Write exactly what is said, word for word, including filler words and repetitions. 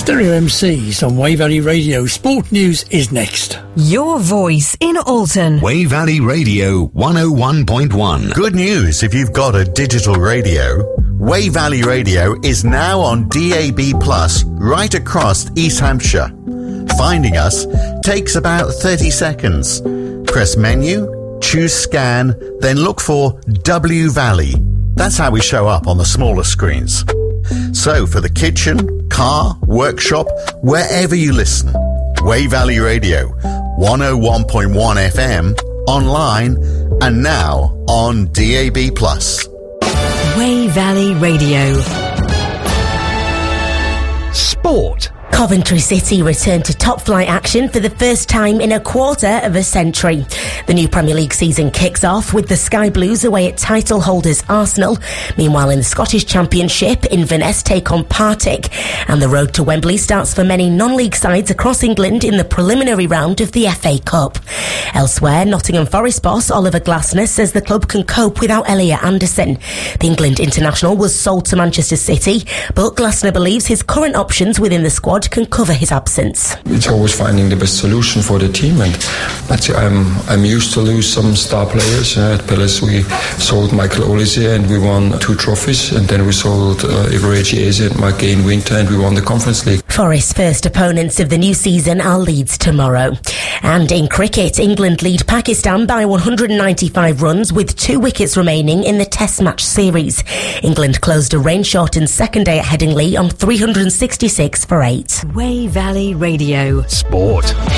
Stereo M Cs on Way Valley Radio. Sport news is next. Your voice in Alton. Way Valley Radio one oh one point one. Good news if you've got a digital radio. Way Valley Radio is now on D A B Plus right across East Hampshire. Finding us takes about thirty seconds. Press menu, choose scan, then look for W Valley. That's how we show up on the smaller screens. So for the kitchen, car, workshop, wherever you listen, Way Valley Radio, one oh one point one F M, online, and now on D A B Plus. Way Valley Radio. Sport. Coventry City returned to top-flight action for the first time in a quarter of a century. The new Premier League season kicks off with the Sky Blues away at title holders Arsenal. Meanwhile, in the Scottish Championship, Inverness take on Partick. And the road to Wembley starts for many non-league sides across England in the preliminary round of the F A Cup. Elsewhere, Nottingham Forest boss Oliver Glasner says the club can cope without Elliot Anderson. The England international was sold to Manchester City, but Glasner believes his current options within the squad can cover his absence. It's always finding the best solution for the team, and but I'm I'm used to lose some star players. Uh, at Palace we sold Michael Olise and we won two trophies, and then we sold uh, Ivory Eze and Mark-Gain Winter and we won the Conference League. Forest's first opponents of the new season are Leeds tomorrow. And in cricket, England lead Pakistan by one hundred ninety-five runs with two wickets remaining in the Test match series. England closed a rain-shortened second day at Headingley on three hundred sixty-six for eight. Way Valley Radio. Sport.